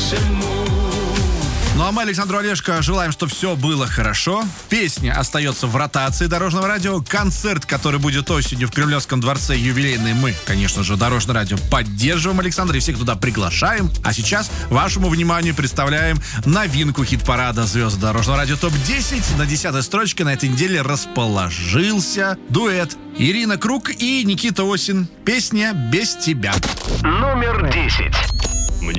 всему. Ну а мы, Александру Олешко, желаем, чтобы все было хорошо. Песня остается в ротации Дорожного радио. Концерт, который будет осенью в Кремлевском дворце, юбилейный, мы, конечно же, Дорожное радио поддерживаем, Александр, и всех туда приглашаем. А сейчас вашему вниманию представляем новинку хит-парада «Звезды Дорожного радио ТОП-10». На 10-й строчке на этой неделе расположился дуэт Ирина Круг и Никита Осин. Песня «Без тебя». Номер 10.